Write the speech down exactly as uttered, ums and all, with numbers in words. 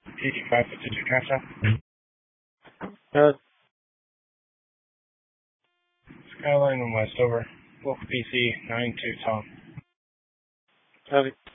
P D five fifty-two transfer. Uh, Skyline and West over. Wolf P C nine two Tom. copy.